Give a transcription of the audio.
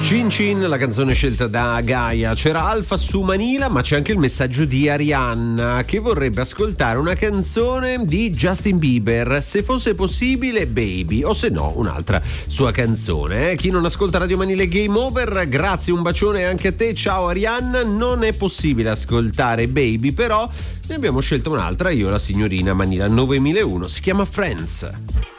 Cin Cin, la canzone scelta da Gaia. C'era Alfa su Manila, ma c'è anche il messaggio di Arianna che vorrebbe ascoltare una canzone di Justin Bieber, se fosse possibile Baby, o se no un'altra sua canzone. Chi non ascolta Radio Manila Game Over, grazie, un bacione anche a te. Ciao Arianna, non è possibile ascoltare Baby, però ne abbiamo scelta un'altra, io e la signorina Manila 9001, si chiama Friends.